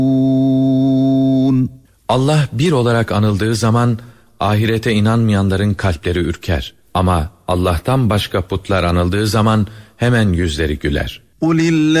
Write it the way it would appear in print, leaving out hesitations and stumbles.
Allah bir olarak anıldığı zaman ahirete inanmayanların kalpleri ürker. Ama Allah'tan başka putlar anıldığı zaman hemen yüzleri güler.